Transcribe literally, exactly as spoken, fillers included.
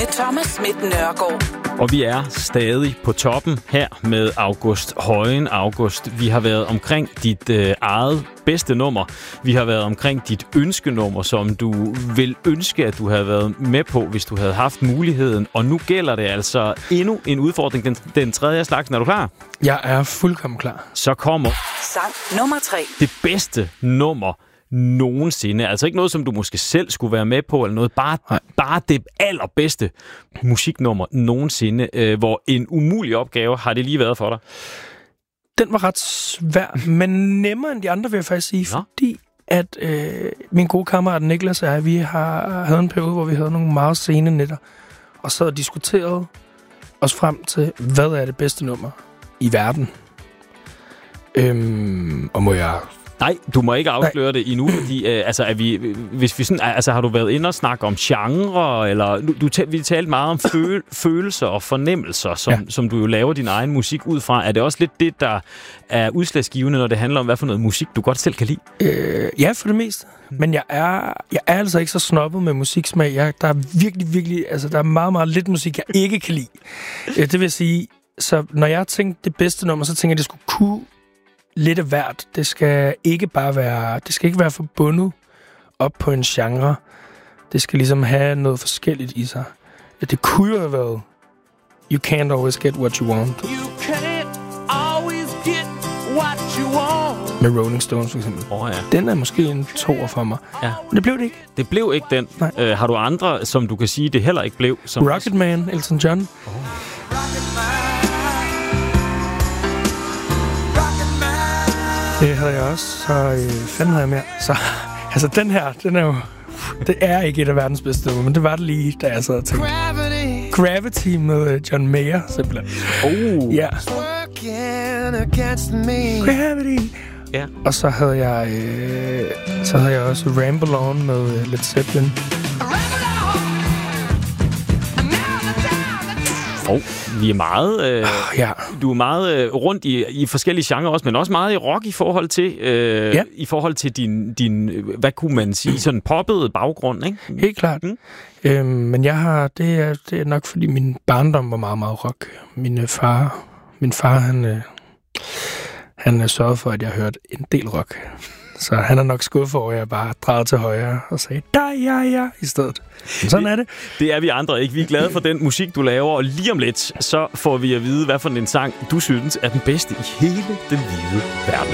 Thomas Schmidt Nørgaard. Og vi er stadig på toppen her med August Højen. August, vi har været omkring dit øh, eget bedste nummer. Vi har været omkring dit ønskenummer, som du vil ønske, at du havde været med på, hvis du havde haft muligheden. Og nu gælder det altså endnu en udfordring, den, den tredje slags. Er du klar? Jeg er fuldkommen klar. Så kommer Sang nummer tre. det bedste nummer nogensinde. Altså ikke noget, som du måske selv skulle være med på, eller noget. Bare, bare det allerbedste musiknummer nogensinde. Øh, hvor en umulig opgave har det lige været for dig. Den var ret svær, men nemmere end de andre, vil jeg faktisk sige. Nå. Fordi at øh, min gode kammerat Niklas og jeg, vi har havde en periode, hvor vi havde nogle meget sene nætter, og så og diskuterede os frem til, hvad er det bedste nummer i verden. Øhm, og må jeg... Nej, du må ikke afsløre Nej. det endnu, fordi øh, altså, er vi, hvis vi sådan, altså, har du været inde og snakke om genre, eller du, du, vi talte meget om føl, følelser og fornemmelser, som, ja. som du jo laver din egen musik ud fra. Er det også lidt det, der er udslagsgivende, når det handler om, hvad for noget musik, du godt selv kan lide? Øh, ja, for det meste. Men jeg er, jeg er altså ikke så snobbet med musiksmag. Jeg, der er virkelig, virkelig, altså der er meget, meget lidt musik, jeg ikke kan lide. Det vil sige, så når jeg tænker det bedste nummer, så tænker jeg, det skulle kunne lidt af hvert. Det skal ikke bare være, det skal ikke være forbundet op på en genre. Det skal ligesom have noget forskelligt i sig. Det kunne jo have været You Can't Always Get What You Want. You can't always get what you want. Med Rolling Stones for eksempel. Oh, ja. Den er måske en toer for mig. Ja. Men det blev det ikke. Det blev ikke den. Øh, har du andre, som du kan sige, det heller ikke blev? Som Rocketman, Elton John. Oh. Det havde jeg også, så øh, fanden havde jeg mere. Så, altså den her, den er jo... Det er ikke et af verdens bedste nummer, men det var det lige, da jeg sad og tænkte. Gravity. Gravity med John Mayer, simpelthen. Oh. Ja. Gravity. Ja. Og så havde jeg, øh, så havde jeg også Ramble On med uh, Led Zeppelin. Oh, vi er meget, øh, oh, ja. du er meget øh, rundt i, i forskellige genrer også, men også meget i rock i forhold til, øh, ja. i forhold til din, din, hvad kunne man sige, sådan poppet baggrund, ikke? Helt klart. Mm. Øhm, men jeg har, det er, det er nok fordi min barndom var meget, meget rock. Min far, min far, han, øh, han sørgede for, at jeg hørte en del rock. Så han er nok skuffet over, at jeg bare drejede til højre og sagde, da, ja, ja, i stedet. Men sådan det, er det. Det er vi andre ikke. Vi er glade for den musik, du laver, og lige om lidt, så får vi at vide, hvad for en sang, du synes er den bedste i hele den hvide verden.